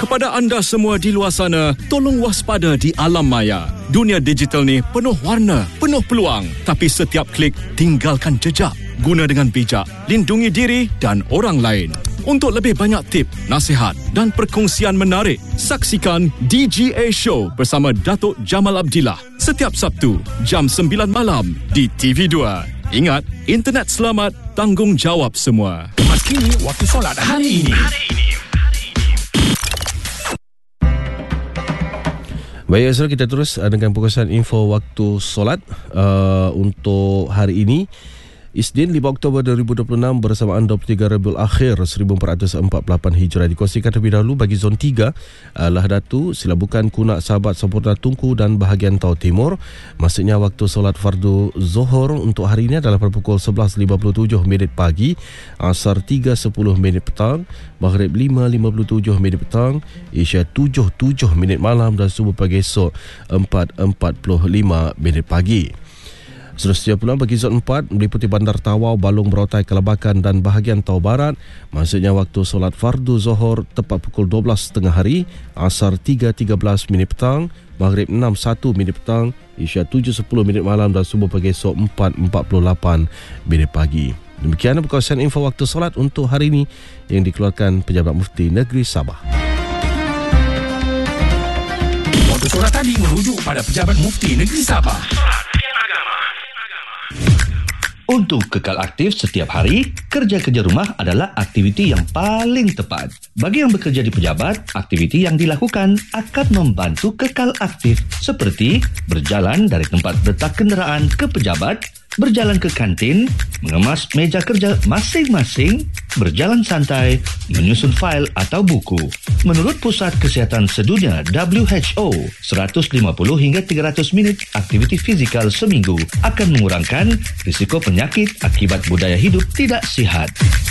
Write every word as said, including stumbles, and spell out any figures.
Kepada anda semua di luar sana, tolong waspada di alam maya. Dunia digital ni penuh warna, penuh peluang. Tapi setiap klik, tinggalkan jejak. Guna dengan bijak, lindungi diri dan orang lain. Untuk lebih banyak tip, nasihat dan perkongsian menarik, saksikan D G A Show bersama Datuk Jamal Abdillah setiap Sabtu, jam sembilan malam di T V dua. Ingat, internet selamat, tanggungjawab semua. Kemas kini, waktu solat hari ini. Hari ini. Baik, Azrul, kita terus dengan perkongsian info waktu solat uh, untuk hari ini. Isnin lima Oktober dua ribu dua puluh enam bersamaan dua puluh tiga Rabiul Akhir seribu empat ratus empat puluh lapan Hijrah. Dikongsikan terlebih dahulu bagi zon tiga, uh, Lahadatu, Silabukan, Kunak, Sahabat, Sempurna, Tunku dan bahagian Tau Timur. Maksudnya waktu solat fardu Zohor untuk hari ini adalah pada pukul sebelas lima puluh tujuh minit pagi, Asar tiga sepuluh minit petang, Maghrib lima lima puluh tujuh minit petang, Isya tujuh tujuh minit malam dan subuh pagi esok empat empat puluh lima minit pagi. Seterusnya pula bagi zon empat meliputi Bandar Tawau, Balong, Berotai, Kelabakan dan bahagian Tau Barat. Maksudnya waktu solat fardu Zohor tepat pukul dua belas tiga puluh hari, Asar tiga tiga belas minit petang, Maghrib enam satu minit petang, Isya tujuh sepuluh minit malam dan subuh pagi esok empat empat puluh lapan minit pagi. Demikian perkongsian info waktu solat untuk hari ini yang dikeluarkan Pejabat Mufti Negeri Sabah. Waktu solat tadi merujuk pada Pejabat Mufti Negeri Sabah. Untuk kekal aktif setiap hari, kerja-kerja rumah adalah aktiviti yang paling tepat. Bagi yang bekerja di pejabat, aktiviti yang dilakukan akan membantu kekal aktif seperti berjalan dari tempat letak kenderaan ke pejabat, berjalan ke kantin, mengemas meja kerja masing-masing, berjalan santai, menyusun fail atau buku. Menurut Pusat Kesihatan Sedunia W H O, seratus lima puluh hingga tiga ratus minit aktiviti fizikal seminggu akan mengurangkan risiko penyakit akibat budaya hidup tidak sihat.